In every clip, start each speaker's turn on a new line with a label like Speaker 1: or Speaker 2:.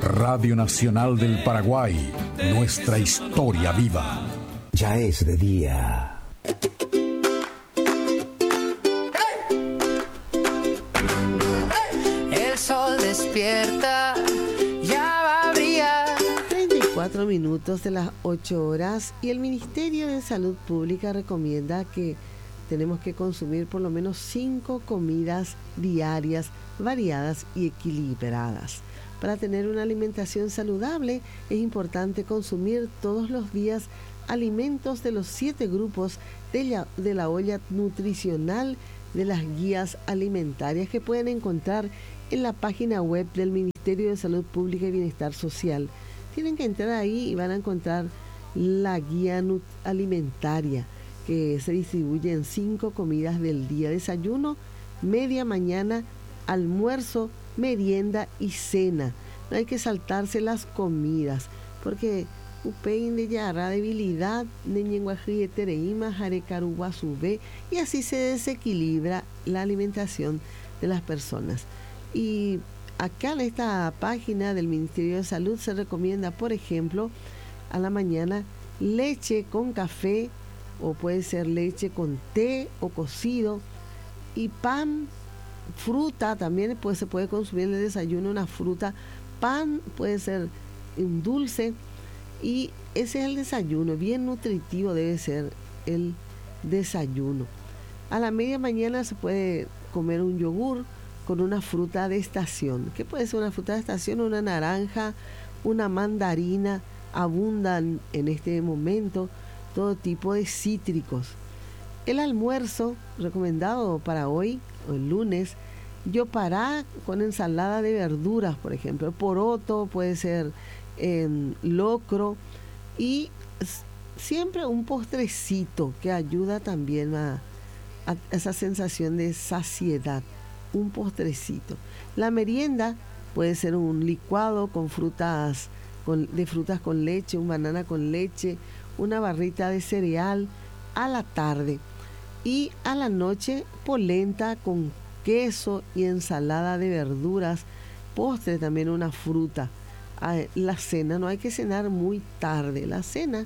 Speaker 1: Radio Nacional del Paraguay, nuestra historia viva.
Speaker 2: Ya es de día.
Speaker 3: El sol despierta, ya va a brillar.
Speaker 4: 34 minutos de las 8 horas y el Ministerio de Salud Pública recomienda que tenemos que consumir por lo menos 5 comidas diarias variadas y equilibradas. Para tener una alimentación saludable es importante consumir todos los días alimentos de los 7 grupos de la olla nutricional de las guías alimentarias que pueden encontrar en la página web del Ministerio de Salud Pública y Bienestar Social. Tienen que entrar ahí y van a encontrar la guía alimentaria que se distribuye en 5 comidas del día: desayuno, media mañana, almuerzo, merienda y cena. No hay que saltarse las comidas porque upein de yarra debilidad de ñenguají tereima jarecaruguazube, y así se desequilibra la alimentación de las personas. Y acá en esta página del Ministerio de Salud se recomienda, por ejemplo, a la mañana leche con café, o puede ser leche con té o cocido, y pan, fruta también, pues se puede consumir en el desayuno una fruta, pan puede ser un dulce, y ese es el desayuno. Bien nutritivo debe ser el desayuno. A la media mañana se puede comer un yogur con una fruta de estación. ¿Qué puede ser una fruta de estación? Una naranja, una mandarina. Abundan en este momento todo tipo de cítricos. El almuerzo recomendado para hoy, o el lunes, yopará con ensalada de verduras, por ejemplo, poroto, puede ser locro, y siempre un postrecito que ayuda también a esa sensación de saciedad, un postrecito. La merienda puede ser un licuado con frutas, de frutas con leche, un banana con leche, una barrita de cereal a la tarde, y a la noche polenta con queso y ensalada de verduras, postre también una fruta. La cena, no hay que cenar muy tarde, la cena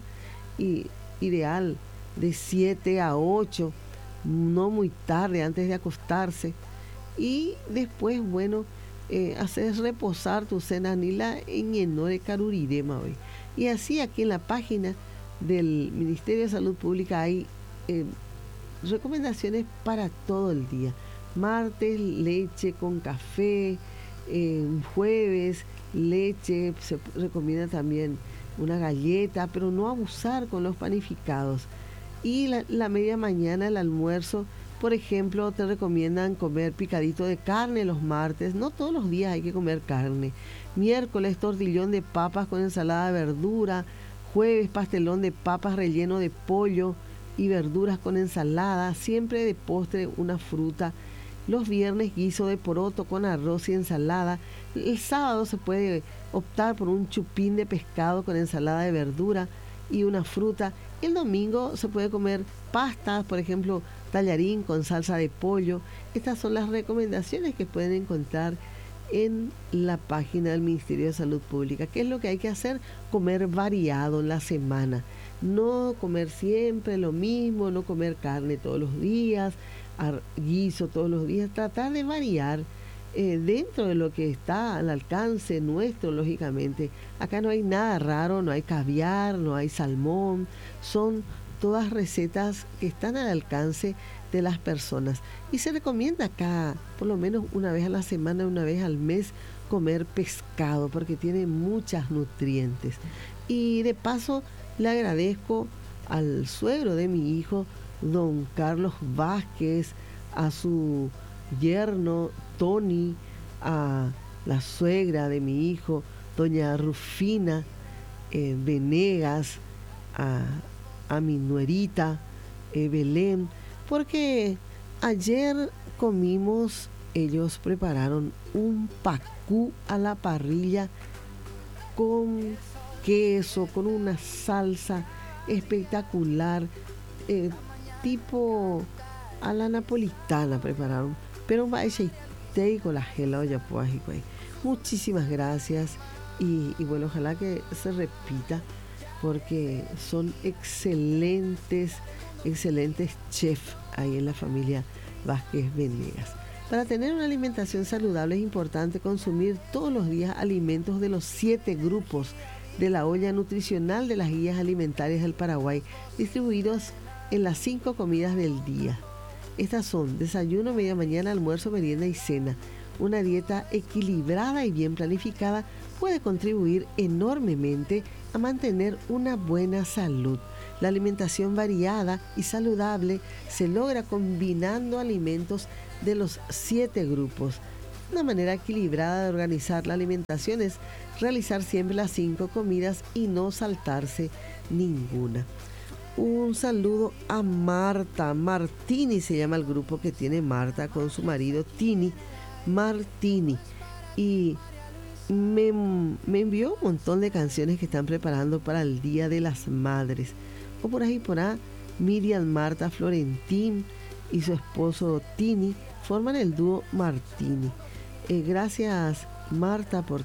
Speaker 4: ideal de 7 a 8, no muy tarde antes de acostarse, y después, bueno, haces reposar tu cena nila en enore carurirema hoy. Y así aquí en la página del Ministerio de Salud Pública hay recomendaciones para todo el día. Martes, leche con café, jueves, leche, se recomienda también una galleta, pero no abusar con los panificados. Y la media mañana, el almuerzo, por ejemplo, te recomiendan comer picadito de carne los martes. No todos los días hay que comer carne. Miércoles, tortillón de papas con ensalada de verdura. Jueves, pastelón de papas relleno de pollo y verduras con ensalada. Siempre de postre una fruta. Los viernes, guiso de poroto con arroz y ensalada. El sábado se puede optar por un chupín de pescado con ensalada de verdura y una fruta. El domingo se puede comer pastas, por ejemplo, tallarín con salsa de pollo. Estas son las recomendaciones que pueden encontrar en la página del Ministerio de Salud Pública. ¿Qué es lo que hay que hacer? Comer variado en la semana. No comer siempre lo mismo, no comer carne todos los días, guiso todos los días. Tratar de variar dentro de lo que está al alcance nuestro, lógicamente. Acá no hay nada raro, no hay caviar, no hay salmón. Son todas recetas que están al alcance de las personas. Y se recomienda acá, por lo menos una vez a la semana, una vez al mes, comer pescado, porque tiene muchos nutrientes. Y de paso, le agradezco al suegro de mi hijo, don Carlos Vázquez, a su yerno Tony, a la suegra de mi hijo, doña Rufina Venegas, a mi nuerita Belén, porque ayer comimos, ellos prepararon un pacú a la parrilla con queso, con una salsa espectacular, tipo a la napolitana prepararon, pero con la gela olla. Muchísimas gracias y bueno, ojalá que se repita porque son excelentes chefs ahí en la familia Vázquez Venegas. Para tener una alimentación saludable es importante consumir todos los días alimentos de los 7 grupos de la olla nutricional de las guías alimentarias del Paraguay, distribuidos en las 5 comidas del día. Estas son desayuno, media mañana, almuerzo, merienda y cena. Una dieta equilibrada y bien planificada puede contribuir enormemente a mantener una buena salud. La alimentación variada y saludable se logra combinando alimentos de los 7 grupos. Una manera equilibrada de organizar la alimentación es realizar siempre las 5 comidas y no saltarse ninguna. Un saludo a Marta Martini, se llama el grupo que tiene Marta con su marido Tini Martini, y me envió un montón de canciones que están preparando para el Día de las Madres. O por ahí Miriam Marta Florentín y su esposo Tini forman el dúo Martini. Gracias Marta por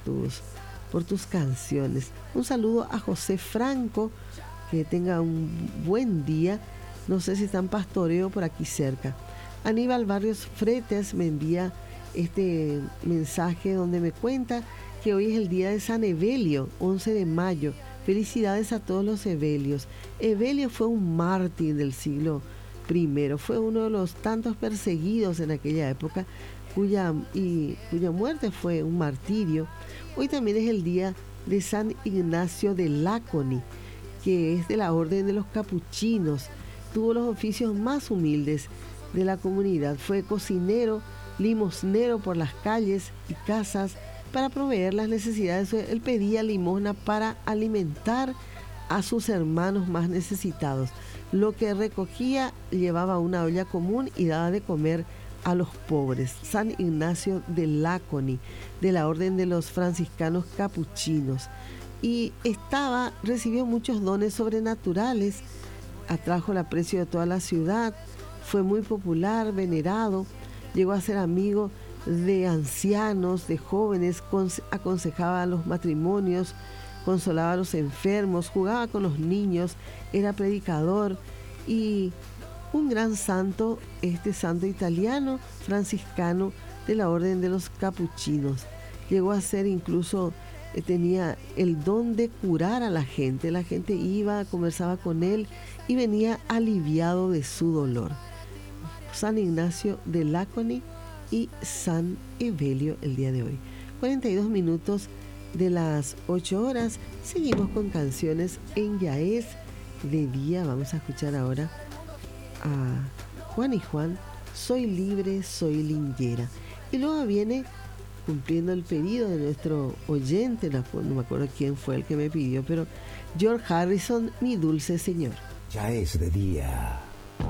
Speaker 4: tus canciones. Un saludo a José Franco, que tenga un buen día. No sé si están pastoreo por aquí cerca. Aníbal Barrios Fretes me envía este mensaje donde me cuenta que hoy es el día de San Evelio, 11 de mayo. Felicidades a todos los Evelios. Evelio fue un mártir del siglo I, fue uno de los tantos perseguidos en aquella época, cuya muerte fue un martirio. Hoy también es el día de San Ignacio de Láconi, que es de la Orden de los Capuchinos. Tuvo los oficios más humildes de la comunidad. Fue cocinero, limosnero por las calles y casas para proveer las necesidades. Él pedía limosna para alimentar a sus hermanos más necesitados. Lo que recogía llevaba a una olla común y daba de comer a los pobres. San Ignacio de Láconi, de la Orden de los Franciscanos Capuchinos. Y recibió muchos dones sobrenaturales, atrajo el aprecio de toda la ciudad, fue muy popular, venerado, llegó a ser amigo de ancianos, de jóvenes, aconsejaba los matrimonios, consolaba a los enfermos, jugaba con los niños, era predicador y un gran santo, este santo italiano franciscano de la Orden de los Capuchinos. Llegó a ser incluso, tenía el don de curar a la gente iba, conversaba con él y venía aliviado de su dolor. San Ignacio de Láconi y San Evelio el día de hoy. 42 minutos de las 8 horas, seguimos con canciones en Ya es de día. Vamos a escuchar ahora a Juan y Juan, Soy libre, soy linguera. Y luego viene, cumpliendo el pedido de nuestro oyente, no me acuerdo quién fue el que me pidió, pero George Harrison, Mi dulce señor.
Speaker 2: Ya es de día.